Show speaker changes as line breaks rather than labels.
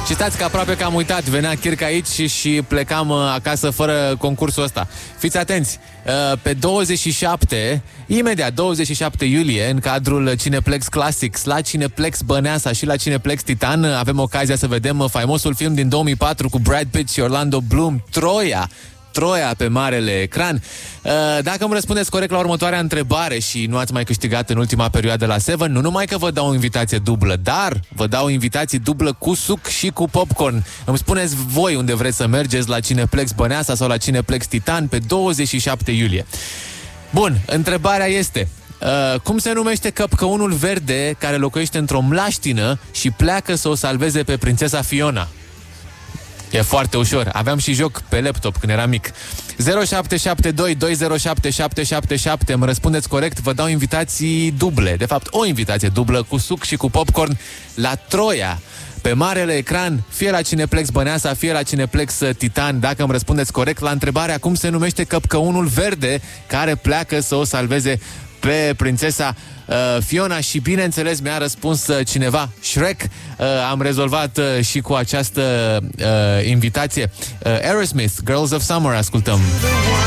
Și stați că aproape că am uitat, venea Chirca aici și plecam acasă fără concursul ăsta. Fiți atenți, pe 27, imediat 27 iulie, în cadrul Cineplex Classics, la Cineplex Băneasa și la Cineplex Titan, avem ocazia să vedem faimosul film din 2004 cu Brad Pitt și Orlando Bloom, Troia pe marele ecran. Dacă îmi răspundeți corect la următoarea întrebare și nu ați mai câștigat în ultima perioadă la Seven, nu numai că vă dau o invitație dublă, dar vă dau o invitație dublă cu suc și cu popcorn. Îmi spuneți voi unde vreți să mergeți, la Cineplex Băneasa sau la Cineplex Titan pe 27 iulie. Bun, întrebarea este: cum se numește căpcăunul verde care locuiește într-o mlaștină și pleacă să o salveze pe prințesa Fiona? E foarte ușor. Aveam și joc pe laptop când eram mic. 0772 207 777. Îmi răspundeți corect, vă dau invitații duble. De fapt, o invitație dublă cu suc și cu popcorn la Troia, pe marele ecran, fie la Cineplex Băneasa, fie la Cineplex Titan. Dacă îmi răspundeți corect la întrebarea cum se numește căpcăunul verde care pleacă să o salveze pe prințesa Fiona. Și bineînțeles mi-a răspuns cineva Shrek. Am rezolvat și cu această invitație. Aerosmith, Girls of Summer, ascultăm.